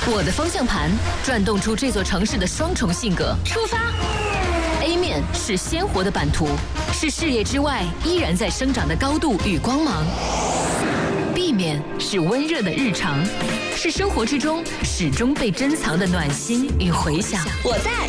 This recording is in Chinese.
我的方向盘转动出这座城市的双重性格。出发 ！A 面是鲜活的版图，是视野之外依然在生长的高度与光芒。B 面是温热的日常，是生活之中始终被珍藏的暖心与回响。 我在